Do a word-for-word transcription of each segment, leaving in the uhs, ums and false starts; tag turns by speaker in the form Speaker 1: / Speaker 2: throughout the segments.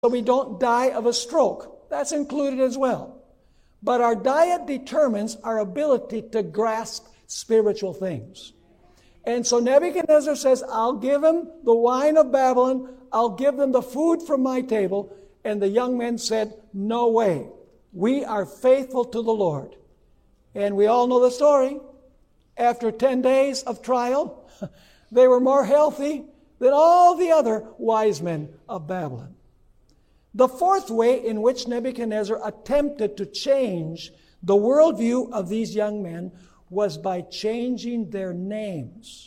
Speaker 1: so we don't die of a stroke. That's included as well. But our diet determines our ability to grasp spiritual things. And so Nebuchadnezzar says, I'll give them the wine of Babylon. I'll give them the food from my table. And the young men said, no way. We are faithful to the Lord. And we all know the story. After ten days of trial, they were more healthy than all the other wise men of Babylon. The fourth way in which Nebuchadnezzar attempted to change the worldview of these young men was by changing their names.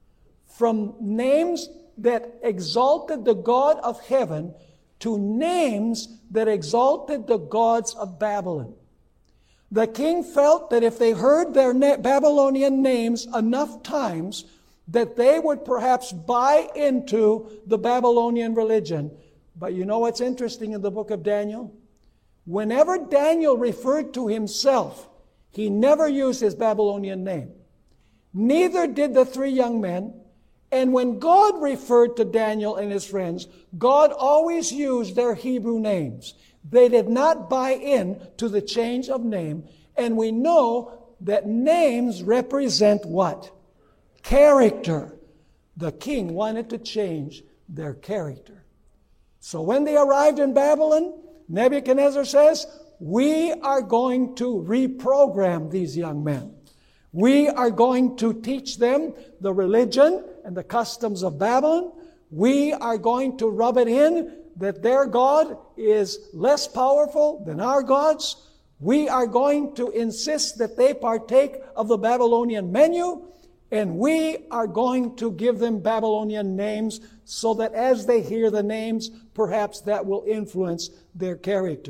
Speaker 1: From names that exalted the God of heaven to names that exalted the gods of Babylon. The king felt that if they heard their Babylonian names enough times, that they would perhaps buy into the Babylonian religion. But you know what's interesting in the book of Daniel? Whenever Daniel referred to himself, he never used his Babylonian name. Neither did the three young men. And when God referred to Daniel and his friends, God always used their Hebrew names. They did not buy in to the change of name. And we know that names represent what? Character. The king wanted to change their character. So when they arrived in Babylon, Nebuchadnezzar says, we are going to reprogram these young men. We are going to teach them the religion and the customs of Babylon. We are going to rub it in that their God is less powerful than our gods. We are going to insist that they partake of the Babylonian menu. And we are going to give them Babylonian names so that as they hear the names, perhaps that will influence their character.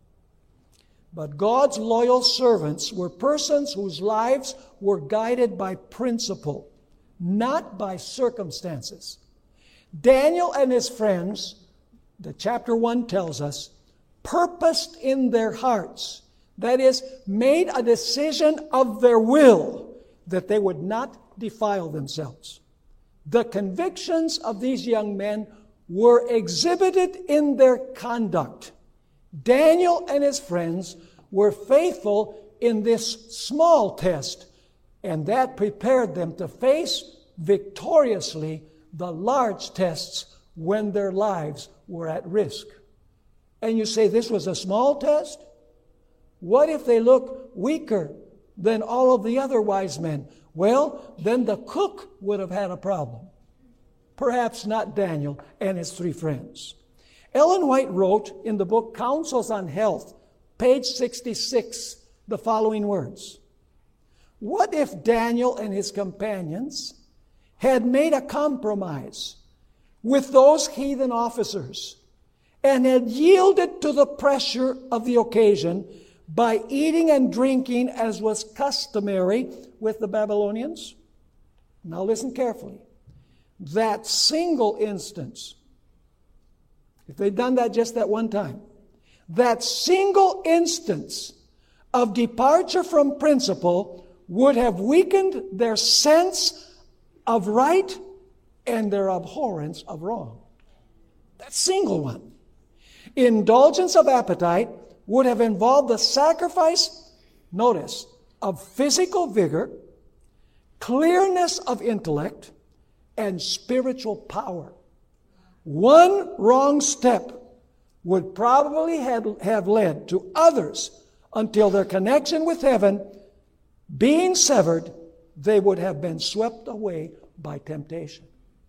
Speaker 1: But God's loyal servants were persons whose lives were guided by principle, not by circumstances. Daniel and his friends, the chapter one tells us, purposed in their hearts, that is, made a decision of their will that they would not defile themselves. The convictions of these young men were exhibited in their conduct. Daniel and his friends were faithful in this small test, and that prepared them to face victoriously the large tests when their lives were at risk. And you say, this was a small test? What if they look weaker than all of the other wise men? Well, then the cook would have had a problem. Perhaps not Daniel and his three friends. Ellen White wrote in the book Counsels on Health, page sixty-six, the following words. What if Daniel and his companions had made a compromise with those heathen officers and had yielded to the pressure of the occasion by eating and drinking as was customary with the Babylonians? Now listen carefully. That single instance, if they'd done that just that one time, that single instance of departure from principle would have weakened their sense of right and their abhorrence of wrong. That single one. Indulgence of appetite would have involved the sacrifice, notice, of physical vigor, clearness of intellect, and spiritual power. One wrong step would probably have, have led to others until their connection with heaven being severed, they would have been swept away by temptation.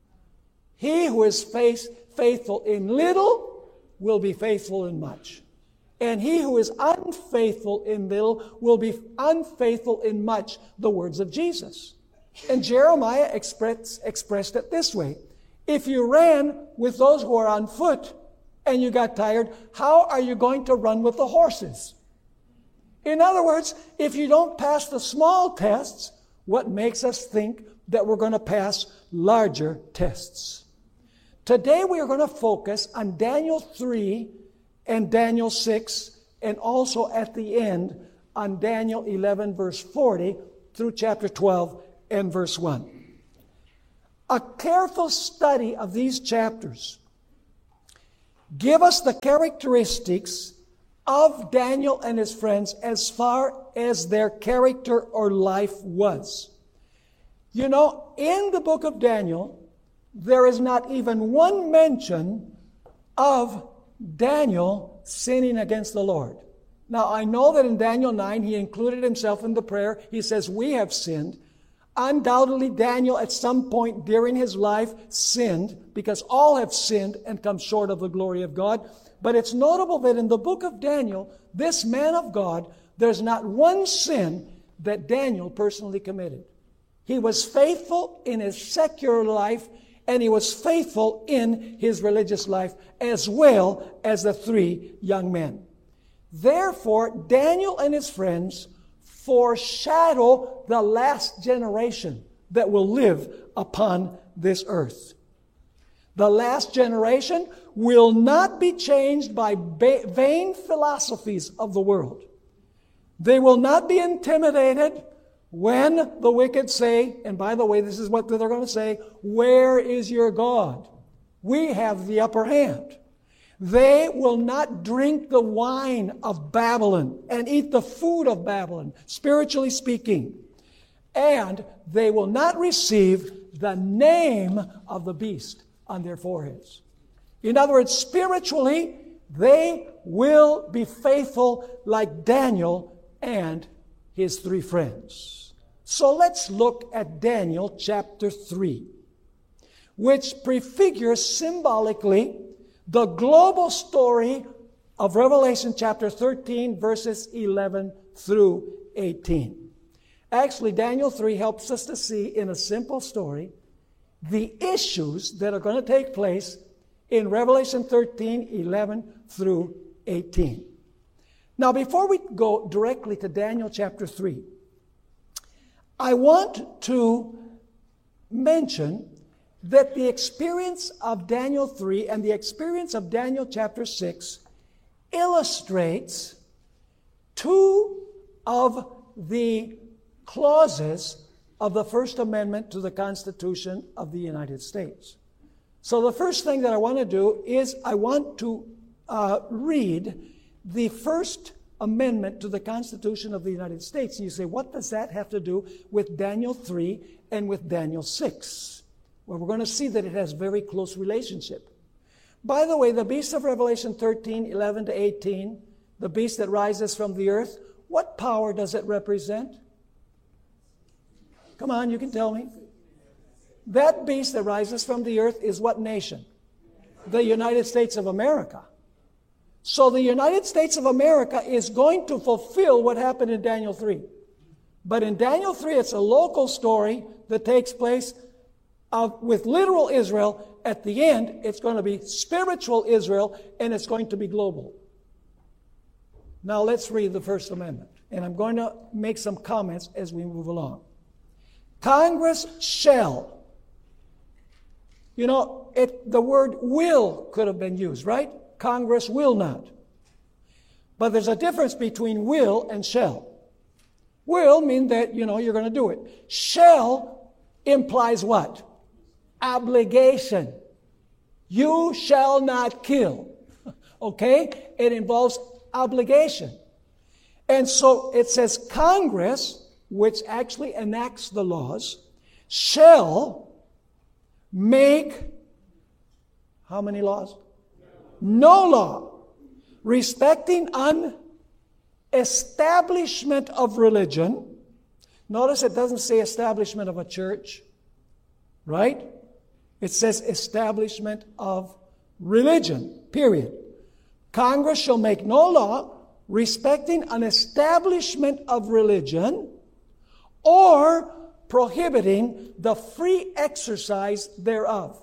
Speaker 1: He who is faith, faithful in little will be faithful in much. And he who is unfaithful in little will be unfaithful in much, the words of Jesus. And Jeremiah express, expressed it this way. If you ran with those who are on foot and you got tired, how are you going to run with the horses? In other words, if you don't pass the small tests, what makes us think that we're going to pass larger tests? Today we are going to focus on Daniel three and Daniel six, and also at the end on Daniel eleven, verse forty, through chapter twelve and verse one. A careful study of these chapters give us the characteristics of Daniel and his friends as far as their character or life was. You know, in the book of Daniel, there is not even one mention of Daniel sinning against the Lord. Now, I know that in Daniel nine, he included himself in the prayer. He says, we have sinned. Undoubtedly, Daniel at some point during his life sinned, because all have sinned and come short of the glory of God. But it's notable that in the book of Daniel, this man of God, there's not one sin that Daniel personally committed. He was faithful in his secular life, and he was faithful in his religious life, as well as the three young men. Therefore, Daniel and his friends foreshadow the last generation that will live upon this earth. The last generation will not be changed by ba- vain philosophies of the world. They will not be intimidated when the wicked say, and by the way, this is what they're going to say, where is your God? We have the upper hand. They will not drink the wine of Babylon and eat the food of Babylon, spiritually speaking. And they will not receive the name of the beast on their foreheads. In other words, spiritually, they will be faithful like Daniel and his three friends. So let's look at Daniel chapter three, which prefigures symbolically the global story of Revelation chapter thirteen, verses eleven through eighteen. Actually, Daniel three helps us to see in a simple story the issues that are going to take place in Revelation thirteen, eleven through eighteen. Now, before we go directly to Daniel chapter three, I want to mention that the experience of Daniel three and the experience of Daniel chapter six illustrates two of the clauses of the First Amendment to the Constitution of the United States. So the first thing that I want to do is I want to uh, read the First Amendment to the Constitution of the United States. And you say, what does that have to do with Daniel three and with Daniel six? Well, we're going to see that it has very close relationship. By the way, the beast of Revelation thirteen, eleven to eighteen, the beast that rises from the earth, what power does it represent? Come on, you can tell me. That beast that rises from the earth is what nation? The United States of America. So the United States of America is going to fulfill what happened in Daniel three. But in Daniel three, it's a local story that takes place of, with literal Israel. At the end, it's going to be spiritual Israel, and it's going to be global. Now let's read the First Amendment. And I'm going to make some comments as we move along. Congress shall. You know, it, the word will could have been used, right? Congress will not. But there's a difference between will and shall. Will mean that, you know, you're going to do it. Shall implies what? Obligation. You shall not kill. Okay? It involves obligation. And so it says Congress, which actually enacts the laws, shall make how many laws? No law respecting an establishment of religion. Notice it doesn't say establishment of a church, right? It says establishment of religion, period. Congress shall make no law respecting an establishment of religion or prohibiting the free exercise thereof.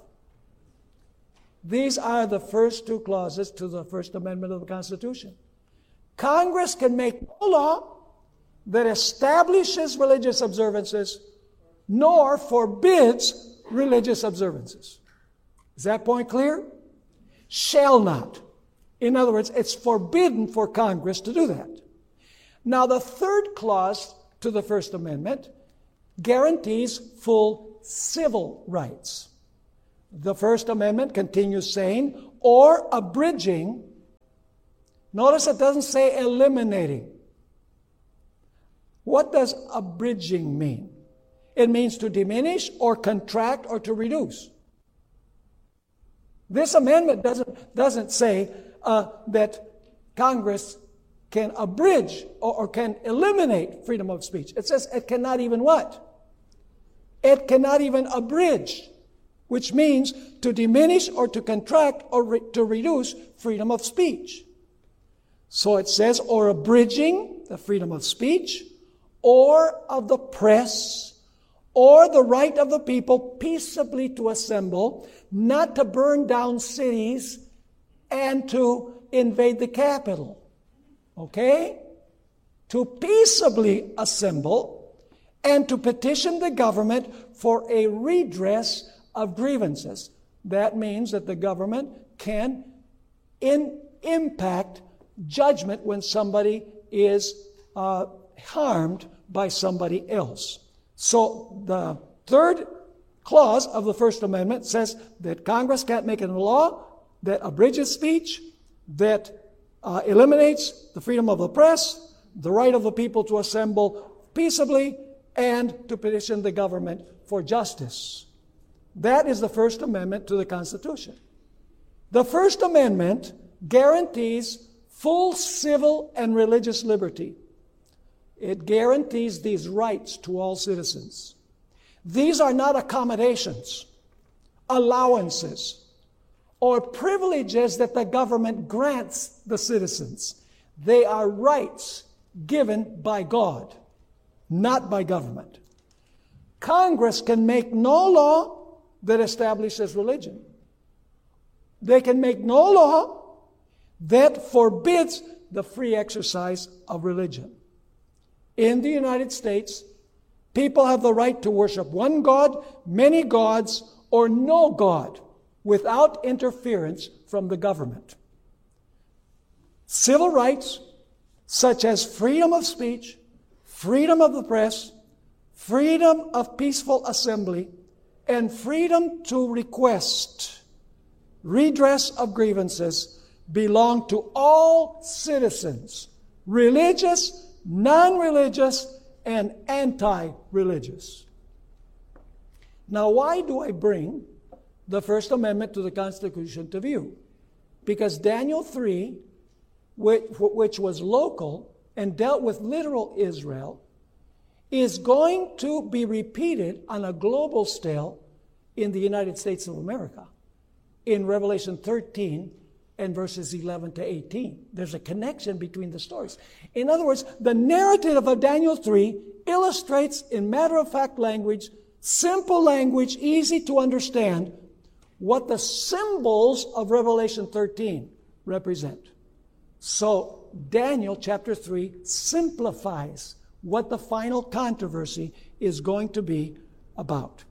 Speaker 1: These are the first two clauses to the First Amendment of the Constitution. Congress can make no law that establishes religious observances nor forbids religious observances. Is that point clear? Shall not. In other words, it's forbidden for Congress to do that. Now, the third clause to the First Amendment guarantees full civil rights. The First Amendment continues saying, or abridging. Notice it doesn't say eliminating. What does abridging mean? It means to diminish or contract or to reduce. This amendment doesn't, doesn't say uh, that Congress can abridge or, or can eliminate freedom of speech. It says it cannot even what? It cannot even abridge, which means to diminish or to contract or re- to reduce freedom of speech. So it says, or abridging the freedom of speech, or of the press, or the right of the people peaceably to assemble, not to burn down cities and to invade the capital. Okay? To peaceably assemble and to petition the government for a redress of grievances. That means that the government can in, impact judgment when somebody is uh, harmed by somebody else. So the third clause of the First Amendment says that Congress can't make a law that abridges speech, that uh, eliminates the freedom of the press, the right of the people to assemble peaceably, and to petition the government for justice. That is the First Amendment to the Constitution. The First Amendment guarantees full civil and religious liberty. It guarantees these rights to all citizens. These are not accommodations, allowances, or privileges that the government grants the citizens. They are rights given by God, not by government. Congress can make no law that establishes religion. They can make no law that forbids the free exercise of religion. In the United States, people have the right to worship one God, many gods, or no God without interference from the government. Civil rights, such as freedom of speech, freedom of the press, freedom of peaceful assembly, and freedom to request redress of grievances, belong to all citizens, religious, non-religious, and anti-religious. Now, why do I bring the First Amendment to the Constitution to view? Because Daniel three, which, which was local and dealt with literal Israel, is going to be repeated on a global scale in the United States of America in Revelation thirteen and verses eleven to eighteen. There's a connection between the stories. In other words, the narrative of Daniel three illustrates in matter-of-fact language, simple language, easy to understand, what the symbols of Revelation thirteen represent. So Daniel chapter three simplifies what the final controversy is going to be about.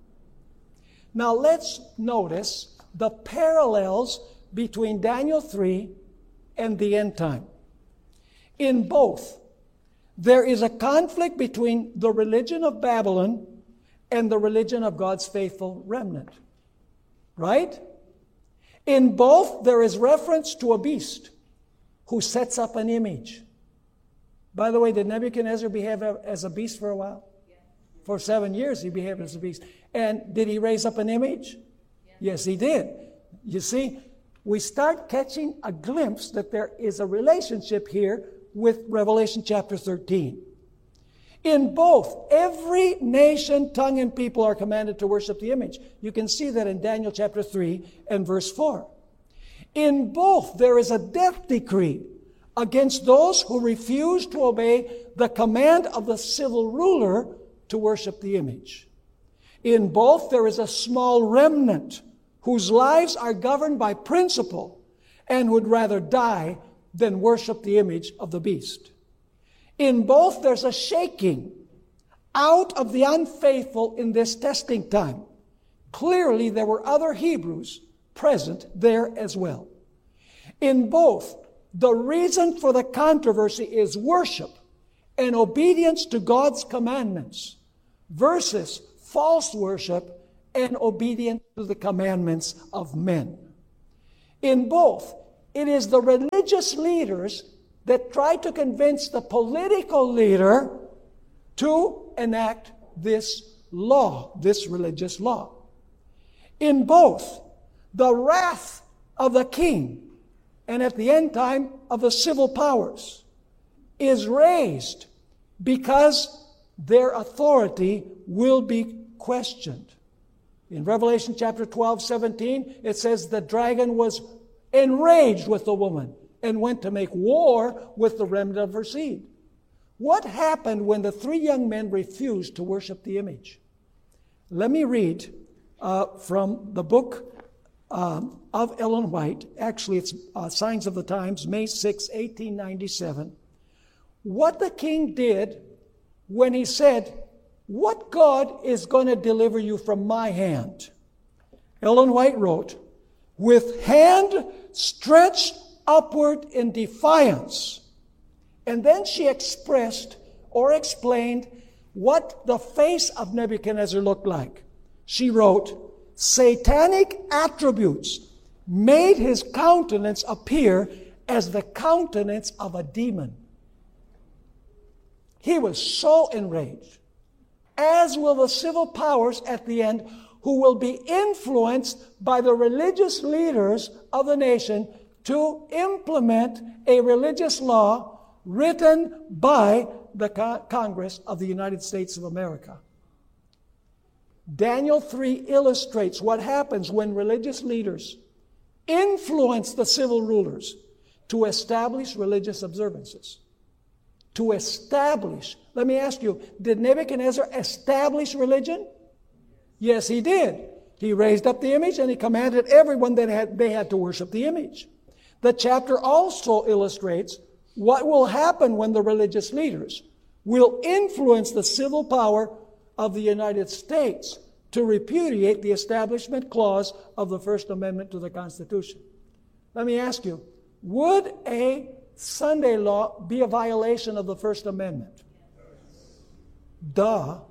Speaker 1: Now let's notice the parallels between Daniel three and the end time. In both, there is a conflict between the religion of Babylon and the religion of God's faithful remnant. Right? In both, there is reference to a beast who sets up an image. By the way, did Nebuchadnezzar behave as a beast for a while? For seven years he behaved as a beast. And did he raise up an image? Yes, he did. You see, we start catching a glimpse that there is a relationship here with Revelation chapter thirteen. In both, every nation, tongue, and people are commanded to worship the image. You can see that in Daniel chapter three and verse four. In both, there is a death decree against those who refuse to obey the command of the civil ruler to worship the image. In both, there is a small remnant whose lives are governed by principle and would rather die than worship the image of the beast. In both, there's a shaking out of the unfaithful in this testing time. Clearly, there were other Hebrews present there as well. In both, the reason for the controversy is worship and obedience to God's commandments versus false worship and obedience to the commandments of men. In both, it is the religious leaders that try to convince the political leader to enact this law, this religious law. In both, the wrath of the king, and at the end time of the civil powers, is raised because their authority will be questioned. In Revelation chapter twelve, seventeen, it says the dragon was enraged with the woman and went to make war with the remnant of her seed. What happened when the three young men refused to worship the image? Let me read uh, from the book um, of Ellen White. Actually, it's uh, Signs of the Times, May sixth, eighteen ninety-seven. What the king did when he said, "What God is going to deliver you from my hand?" Ellen White wrote, "With hand stretched upward in defiance." And then she expressed or explained what the face of Nebuchadnezzar looked like. She wrote, "Satanic attributes made his countenance appear as the countenance of a demon." He was so enraged, as will the civil powers at the end, who will be influenced by the religious leaders of the nation to implement a religious law written by the Congress of the United States of America. Daniel three illustrates what happens when religious leaders influence the civil rulers to establish religious observances. To establish. Let me ask you, did Nebuchadnezzar establish religion? Yes, he did. He raised up the image and he commanded everyone that had, they had to worship the image. The chapter also illustrates what will happen when the religious leaders will influence the civil power of the United States to repudiate the Establishment Clause of the First Amendment to the Constitution. Let me ask you, would a Sunday law be a violation of the First Amendment? Duh.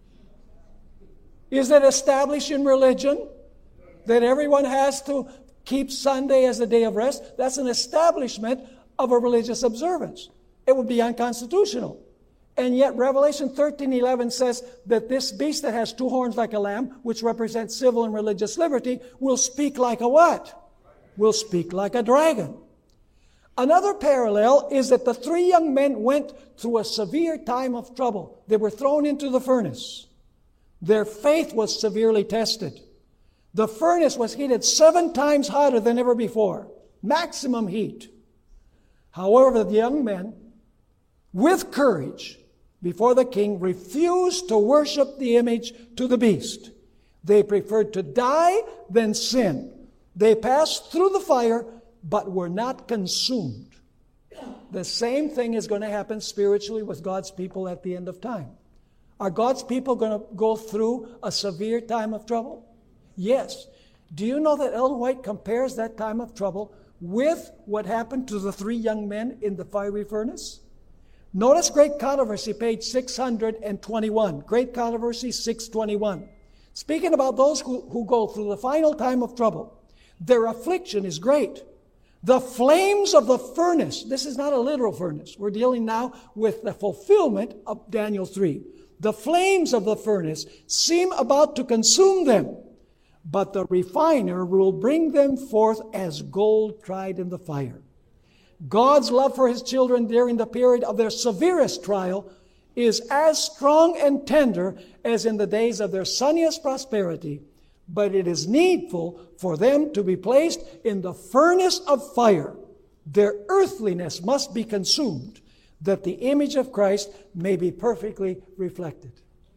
Speaker 1: Is it established in religion that everyone has to keep Sunday as a day of rest? That's an establishment of a religious observance. It would be unconstitutional. And yet Revelation thirteen eleven says that this beast that has two horns like a lamb, which represents civil and religious liberty, will speak like a what? Will speak like a dragon. Another parallel is that the three young men went through a severe time of trouble. They were thrown into the furnace. Their faith was severely tested. The furnace was heated seven times hotter than ever before. Maximum heat. However, the young men, with courage, before the king, refused to worship the image to the beast. They preferred to die than sin. They passed through the fire, but were not consumed. The same thing is going to happen spiritually with God's people at the end of time. Are God's people going to go through a severe time of trouble? Yes. Do you know that Ellen White compares that time of trouble with what happened to the three young men in the fiery furnace? Notice Great Controversy, page six hundred twenty-one. Great Controversy, six twenty-one. Speaking about those who, who go through the final time of trouble, their affliction is great. The flames of the furnace, this is not a literal furnace. We're dealing now with the fulfillment of Daniel three. The flames of the furnace seem about to consume them, but the refiner will bring them forth as gold tried in the fire. God's love for His children during the period of their severest trial is as strong and tender as in the days of their sunniest prosperity, but it is needful for them to be placed in the furnace of fire. Their earthliness must be consumed, that the image of Christ may be perfectly reflected.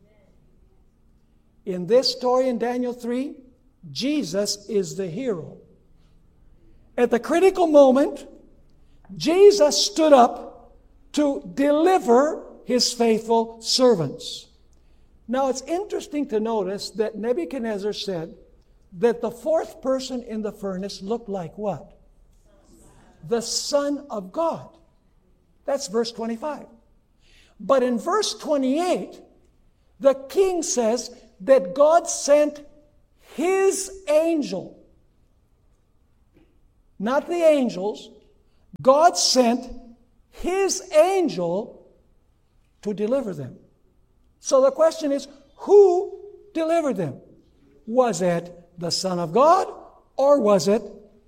Speaker 1: In this story in Daniel three, Jesus is the hero. At the critical moment, Jesus stood up to deliver His faithful servants. Now it's interesting to notice that Nebuchadnezzar said that the fourth person in the furnace looked like what? The Son of God. That's verse twenty-five. But in verse twenty-eight, the king says that God sent His angel. not the angels. God sent His angel to deliver them. So the question is, who delivered them? Was it the Son of God, or was it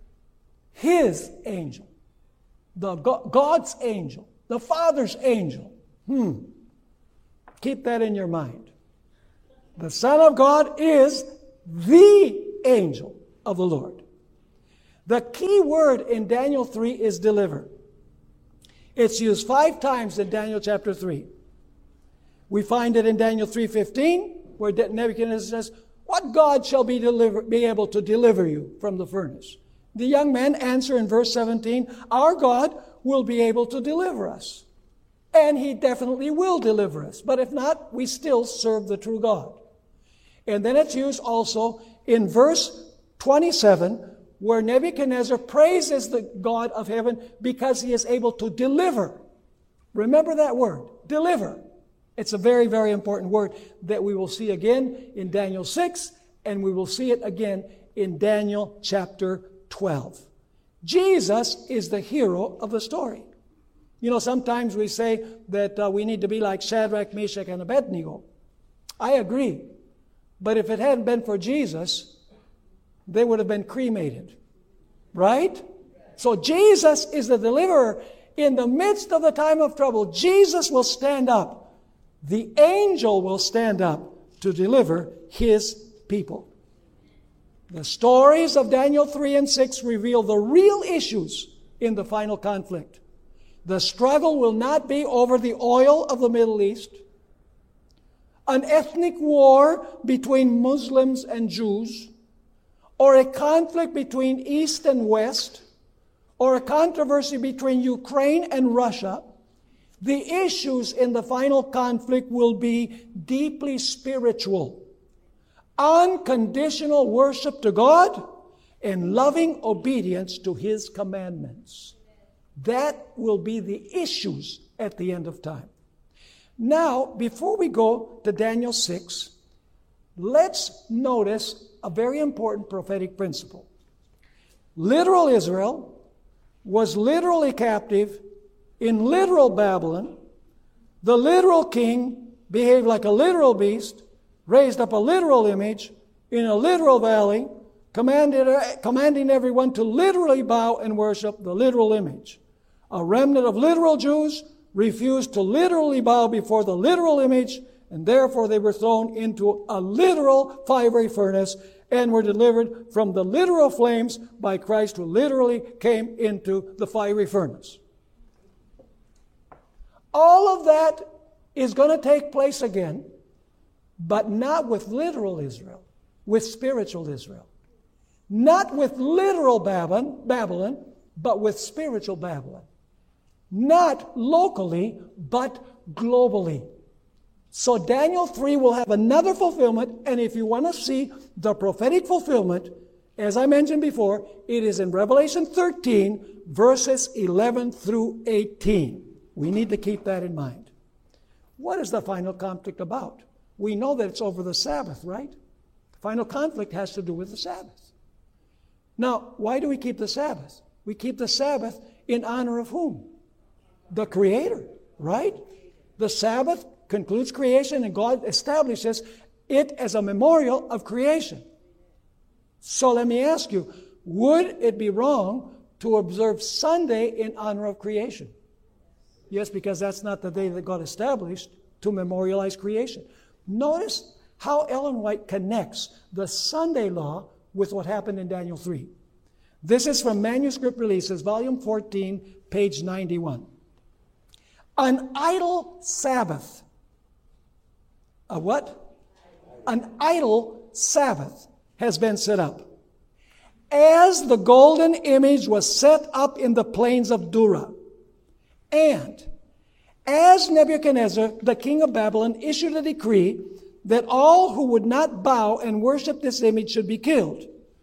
Speaker 1: His angel? The God, God's angel, the Father's angel. Hmm. Keep that in your mind. The Son of God is the angel of the Lord. The key word in Daniel three is deliver. It's used five times in Daniel chapter three. We find it in Daniel three fifteen, where Nebuchadnezzar says, "What God shall be, deliver, be able to deliver you from the furnace?" The young men answer in verse seventeen, "Our God will be able to deliver us." And He definitely will deliver us. But if not, we still serve the true God. And then it's used also in verse twenty-seven, where Nebuchadnezzar praises the God of heaven because he is able to deliver. Remember that word, deliver. It's a very, very important word that we will see again in Daniel six, and we will see it again in Daniel chapter twelve. Jesus is the hero of the story. You know, sometimes we say that uh, we need to be like Shadrach, Meshach, and Abednego. I agree. But if it hadn't been for Jesus, they would have been cremated. Right? So Jesus is the deliverer. In the midst of the time of trouble, Jesus will stand up. The angel will stand up to deliver His people. The stories of Daniel three and six reveal the real issues in the final conflict. The struggle will not be over the oil of the Middle East, an ethnic war between Muslims and Jews, or a conflict between East and West, or a controversy between Ukraine and Russia. The issues in the final conflict will be deeply spiritual. Unconditional worship to God and loving obedience to His commandments. That will be the issues at the end of time. Now, before we go to Daniel six, let's notice a very important prophetic principle. Literal Israel was literally captive in literal Babylon. The literal king behaved like a literal beast, raised up a literal image in a literal valley, commanded, commanding everyone to literally bow and worship the literal image. A remnant of literal Jews refused to literally bow before the literal image, and therefore they were thrown into a literal fiery furnace and were delivered from the literal flames by Christ, who literally came into the fiery furnace. All of that is going to take place again, but not with literal Israel, with spiritual Israel. Not with literal Babylon, Babylon, but with spiritual Babylon. Not locally, but globally. So Daniel three will have another fulfillment, and if you want to see the prophetic fulfillment, as I mentioned before, it is in Revelation thirteen, verses eleven through eighteen. We need to keep that in mind. What is the final conflict about? We know that it's over the Sabbath, right? The final conflict has to do with the Sabbath. Now, why do we keep the Sabbath? We keep the Sabbath in honor of whom? The Creator, right? The Sabbath concludes creation, and God establishes it as a memorial of creation. So let me ask you, would it be wrong to observe Sunday in honor of creation? Yes, because that's not the day that God established to memorialize creation. Notice how Ellen White connects the Sunday law with what happened in Daniel three. This is from Manuscript Releases, volume fourteen, page ninety-one. An idle Sabbath. A what? An idle Sabbath has been set up. As the golden image was set up in the plains of Dura, and as Nebuchadnezzar, the king of Babylon, issued a decree that all who would not bow and worship this image should be killed,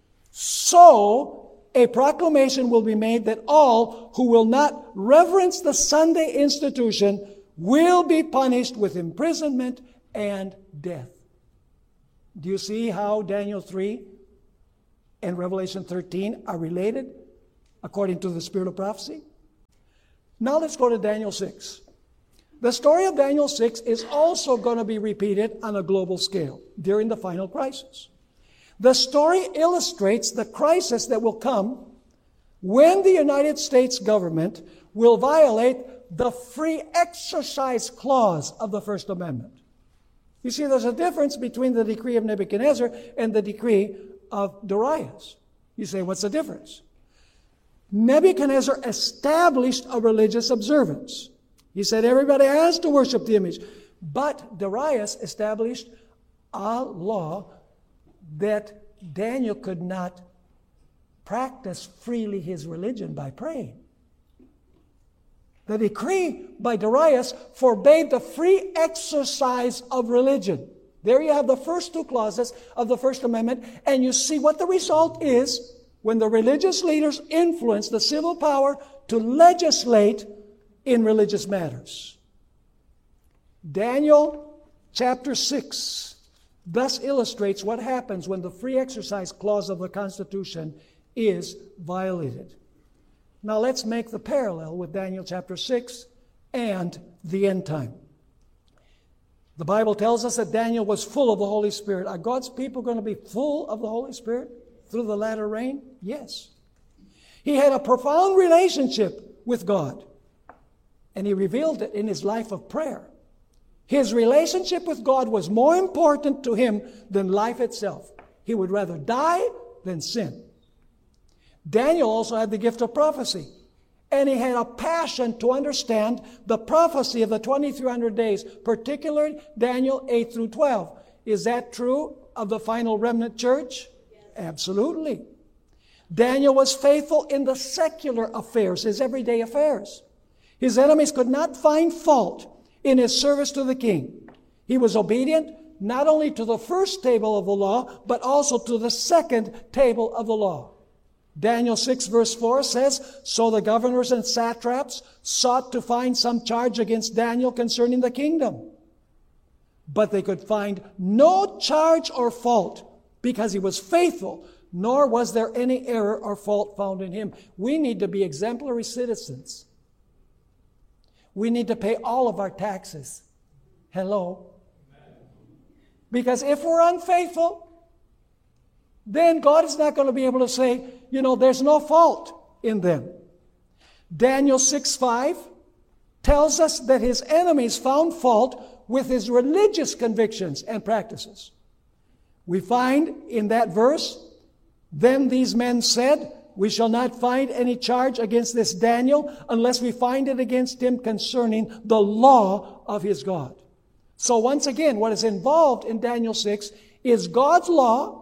Speaker 1: so a proclamation will be made that all who will not reverence the Sunday institution will be punished with imprisonment and death. Do you see how Daniel three and Revelation thirteen are related? according to the spirit of prophecy. Now let's go to Daniel six. The story of Daniel six is also going to be repeated on a global scale during the final crisis. The story illustrates the crisis that will come when the United States government will violate the free exercise clause of the First Amendment. You see, there's a difference between the decree of Nebuchadnezzar and the decree of Darius. You say, what's the difference? Nebuchadnezzar established a religious observance. He said everybody has to worship the image. But Darius established a law that Daniel could not practice freely his religion by praying. The decree by Darius forbade the free exercise of religion. There you have the first two clauses of the First Amendment, and you see what the result is when the religious leaders influence the civil power to legislate in religious matters. Daniel chapter six thus illustrates what happens when the free exercise clause of the Constitution is violated. Now let's make the parallel with Daniel chapter six and the end time. The Bible tells us that Daniel was full of the Holy Spirit. Are God's people going to be full of the Holy Spirit through the latter rain? Yes. He had a profound relationship with God, and he revealed it in his life of prayer. His relationship with God was more important to him than life itself. He would rather die than sin. Daniel also had the gift of prophecy, and he had a passion to understand the prophecy of the twenty-three hundred days, particularly Daniel eight through twelve. Is that true of the final remnant church? Yes. Absolutely. Daniel was faithful in the secular affairs, his everyday affairs. His enemies could not find fault in his service to the king. He was obedient not only to the first table of the law, but also to the second table of the law. Daniel six verse four says, "So the governors and satraps sought to find some charge against Daniel concerning the kingdom. But they could find no charge or fault because he was faithful, nor was there any error or fault found in him." We need to be exemplary citizens. We need to pay all of our taxes. Hello? Because if we're unfaithful, then God is not going to be able to say, you know, there's no fault in them. Daniel six five tells us that his enemies found fault with his religious convictions and practices. We find in that verse, "Then these men said, we shall not find any charge against this Daniel unless we find it against him concerning the law of his God." So once again, what is involved in Daniel six is God's law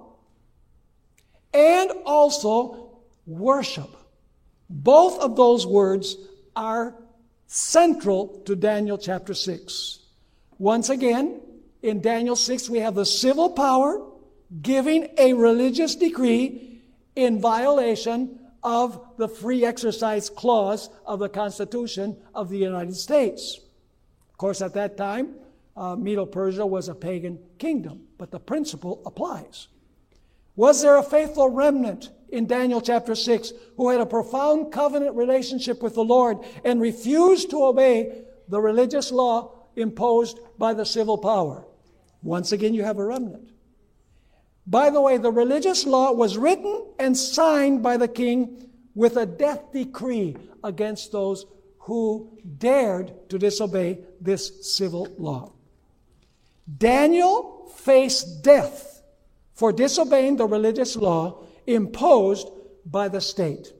Speaker 1: and also worship. Both of those words are central to Daniel chapter six. Once again, in Daniel six, we have the civil power giving a religious decree in violation of the free exercise clause of the Constitution of the United States. Of course, at that time, uh, Medo-Persia was a pagan kingdom, but the principle applies. Was there a faithful remnant in Daniel chapter six who had a profound covenant relationship with the Lord and refused to obey the religious law imposed by the civil power? Once again, you have a remnant. By the way, the religious law was written and signed by the king with a death decree against those who dared to disobey this civil law. Daniel faced death for disobeying the religious law imposed by the state.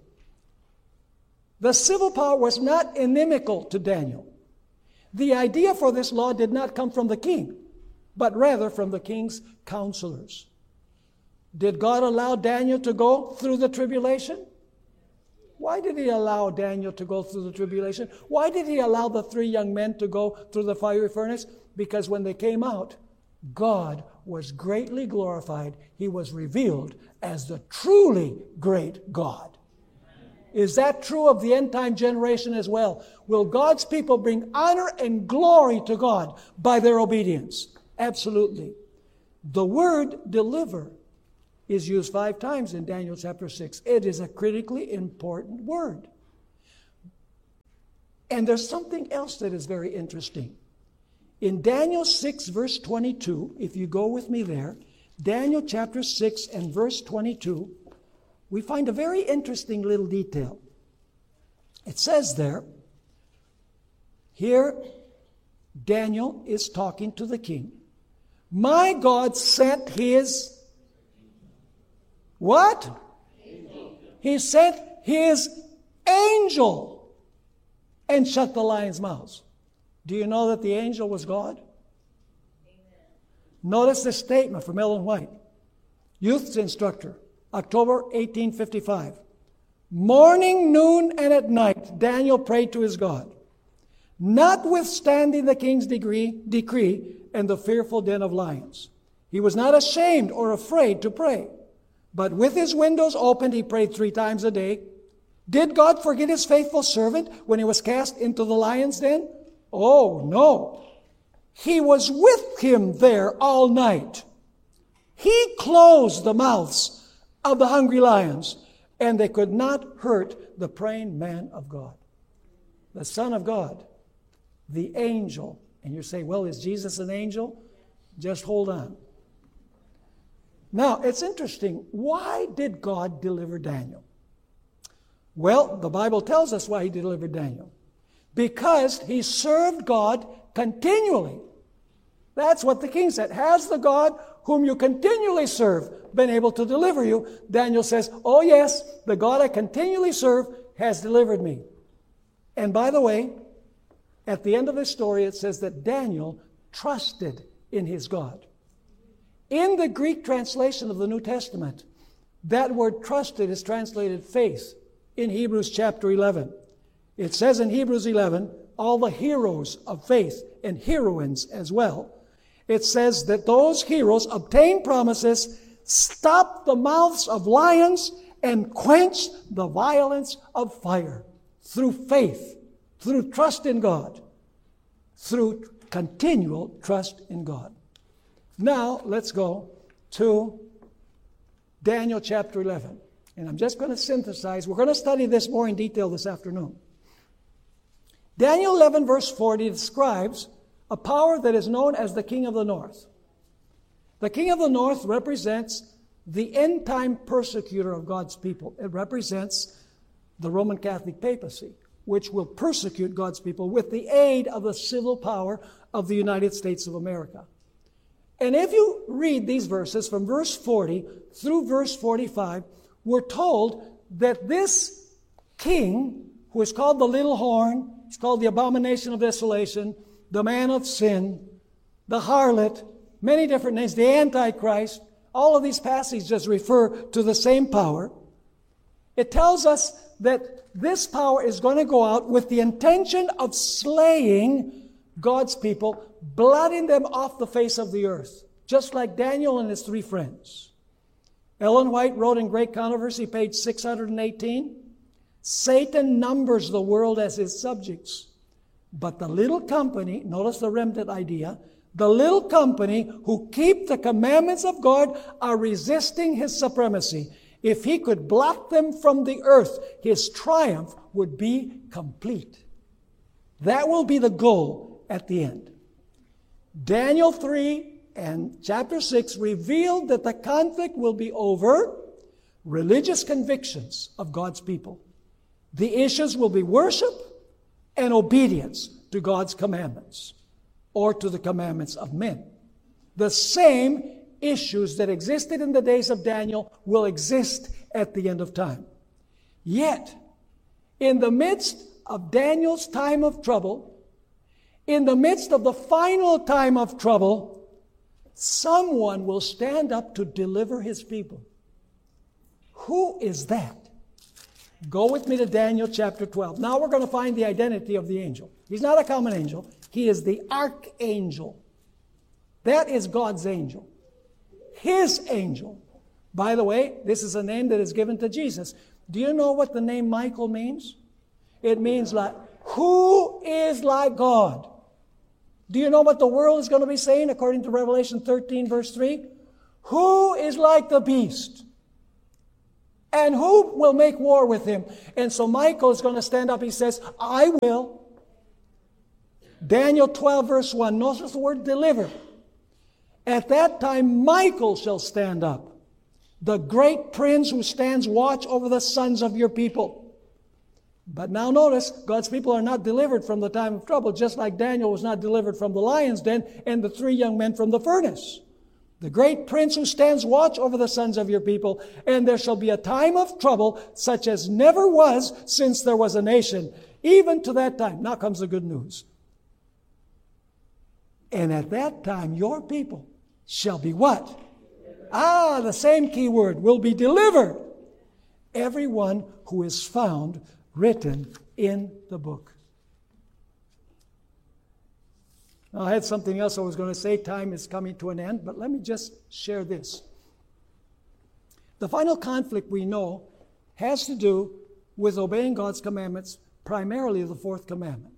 Speaker 1: The civil power was not inimical to Daniel. The idea for this law did not come from the king, but rather from the king's counselors. Did God allow Daniel to go through the tribulation? Why did he allow Daniel to go through the tribulation? Why did he allow the three young men to go through the fiery furnace? Because when they came out, God was greatly glorified. He was revealed as the truly great God. Is that true of the end time generation as well? Will God's people bring honor and glory to God by their obedience? Absolutely. The word deliver is used five times in Daniel chapter six. It is a critically important word. And there's something else that is very interesting. In Daniel six, verse twenty-two, if you go with me there, Daniel chapter six and verse twenty-two, we find a very interesting little detail. It says there, here Daniel is talking to the king. My God sent his, what? Angel. He sent his angel and shut the lions' mouths. Do you know that the angel was God? Amen. Notice this statement from Ellen White, youth's instructor, October eighteen fifty-five. Morning, noon, and at night, Daniel prayed to his God, notwithstanding the king's degree, decree and the fearful den of lions. He was not ashamed or afraid to pray, but with his windows opened, he prayed three times a day. Did God forget his faithful servant when he was cast into the lion's den? Oh, no. He was with him there all night. He closed the mouths of the hungry lions, and they could not hurt the praying man of God, the Son of God, the angel. And you say, well, is Jesus an angel? Just hold on. Now, it's interesting. Why did God deliver Daniel? Well, the Bible tells us why he delivered Daniel. Because he served God continually. That's what the king said. Has the God whom you continually serve been able to deliver you? Daniel says, oh yes, the God I continually serve has delivered me. And by the way, at the end of this story, it says that Daniel trusted in his God. In the Greek translation of the New Testament, that word trusted is translated faith in Hebrews chapter eleven. It says in Hebrews eleven, all the heroes of faith and heroines as well. It says that those heroes obtained promises, stopped the mouths of lions, and quenched the violence of fire through faith, through trust in God, through continual trust in God. Now, let's go to Daniel chapter eleven. And I'm just going to synthesize. We're going to study this more in detail this afternoon. Daniel eleven verse forty describes a power that is known as the King of the North. The King of the North represents the end-time persecutor of God's people. It represents the Roman Catholic papacy, which will persecute God's people with the aid of the civil power of the United States of America. And if you read these verses from verse forty through verse forty-five, we're told that this king, who is called the little horn, he's called the abomination of desolation, the man of sin, the harlot, many different names, the Antichrist, all of these passages refer to the same power. It tells us that this power is going to go out with the intention of slaying God's people, blotting them off the face of the earth, just like Daniel and his three friends. Ellen White wrote in Great Controversy, page six hundred eighteen, Satan numbers the world as his subjects, but the little company, notice the remnant idea, the little company who keep the commandments of God are resisting his supremacy. If he could blot them from the earth, his triumph would be complete. That will be the goal at the end. Daniel three and chapter six revealed that the conflict will be over religious convictions of God's people. The issues will be worship and obedience to God's commandments or to the commandments of men. The same issues that existed in the days of Daniel will exist at the end of time. Yet, in the midst of Daniel's time of trouble, in the midst of the final time of trouble, someone will stand up to deliver his people. Who is that? Go with me to Daniel chapter twelve. Now we're going to find the identity of the angel. He's not a common angel. He is the archangel. That is God's angel. His angel. By the way, this is a name that is given to Jesus. Do you know what the name Michael means? It means like, who is like God? Do you know what the world is going to be saying according to Revelation thirteen verse three? Who is like the beast? And who will make war with him? And so Michael is going to stand up. He says, I will. Daniel twelve verse one. Notice the word deliver. At that time Michael shall stand up, the great prince who stands watch over the sons of your people. But now notice, God's people are not delivered from the time of trouble, just like Daniel was not delivered from the lion's den and the three young men from the furnace. The great prince who stands watch over the sons of your people, and there shall be a time of trouble such as never was since there was a nation, even to that time. Now comes the good news. And at that time your people shall be what? Ah, the same key word, will be delivered. Everyone who is found written in the book. Now, I had something else I was going to say. Time is coming to an end, but let me just share this. The final conflict we know has to do with obeying God's commandments, primarily the fourth commandment.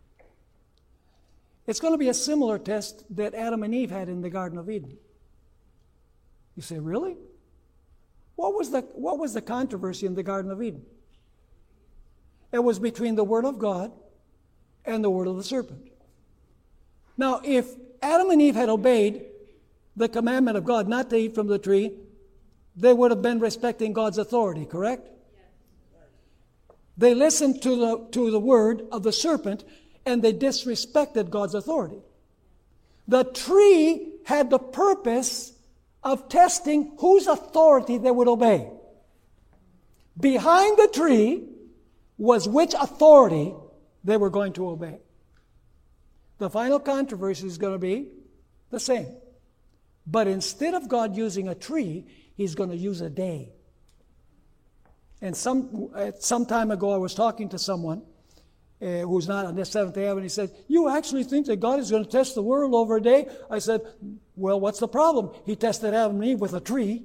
Speaker 1: It's going to be a similar test that Adam and Eve had in the Garden of Eden. You say, really? What was the, what was the controversy in the Garden of Eden? It was between the Word of God and the word of the serpent. Now, if Adam and Eve had obeyed the commandment of God not to eat from the tree, they would have been respecting God's authority, correct? They listened to the, to the word of the serpent, and they disrespected God's authority. The tree had the purpose of testing whose authority they would obey. Behind the tree was which authority they were going to obey. The final controversy is going to be the same. But instead of God using a tree, He's going to use a day. And some some time ago I was talking to someone uh, who's not on this Seventh-day Adventist. He said, you actually think that God is going to test the world over a day? I said, well, what's the problem? He tested Adam and Eve with a tree.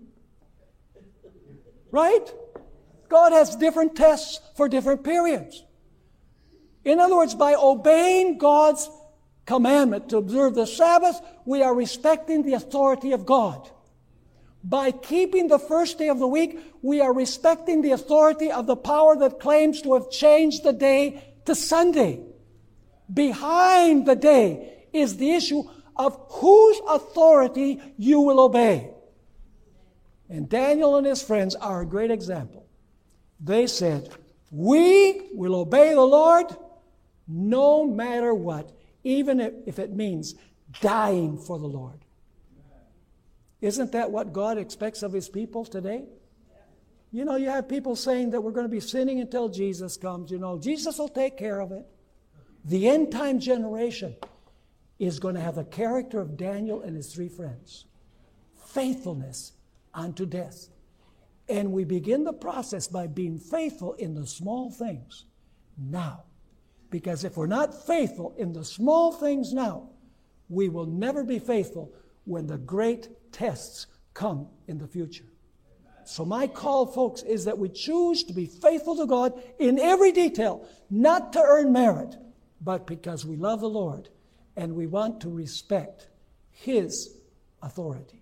Speaker 1: Right? God has different tests for different periods. In other words, by obeying God's commandment to observe the Sabbath, we are respecting the authority of God. By keeping the first day of the week, we are respecting the authority of the power that claims to have changed the day to Sunday. Behind the day is the issue of whose authority you will obey. And Daniel and his friends are a great example. They said, we will obey the Lord no matter what, even if it means dying for the Lord. Isn't that what God expects of His people today? You know, you have people saying that we're going to be sinning until Jesus comes. You know, Jesus will take care of it. The end time generation is going to have the character of Daniel and his three friends. Faithfulness unto death. And we begin the process by being faithful in the small things now. Because if we're not faithful in the small things now, we will never be faithful when the great tests come in the future. So my call, folks, is that we choose to be faithful to God in every detail, not to earn merit, but because we love the Lord and we want to respect His authority.